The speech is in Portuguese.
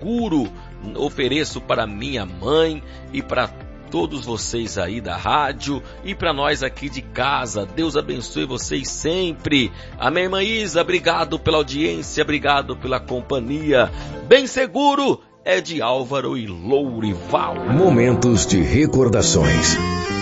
seguro. Ofereço para minha mãe e para todos vocês aí da rádio e para nós aqui de casa. Deus abençoe vocês sempre. Amém, irmã Isa? Obrigado pela audiência, obrigado pela companhia. Bem seguro é de Álvaro e Lourival. Momentos de recordações.